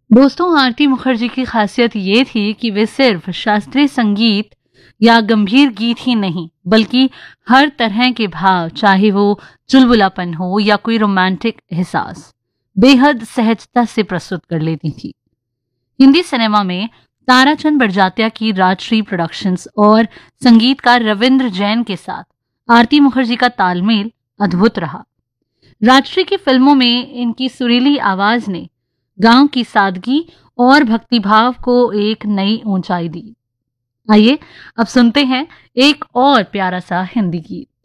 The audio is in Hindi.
दोस्तों, आरती मुखर्जी की खासियत ये थी कि वे सिर्फ शास्त्रीय संगीत या गंभीर गीत ही नहीं, बल्कि हर तरह के भाव, चाहे वो चुलबुलापन हो या कोई रोमांटिक एहसास, बेहद सहजता से प्रस्तुत कर लेती थी। हिंदी सिनेमा में ताराचंद बड़जात्या की राजश्री प्रोडक्शंस और संगीतकार रविंद्र जैन के साथ आरती मुखर्जी का तालमेल अद्भुत रहा। राजश्री की फिल्मों में इनकी सुरीली आवाज ने गांव की सादगी और भक्तिभाव को एक नई ऊंचाई दी। आइए अब सुनते हैं एक और प्यारा सा हिंदी गीत।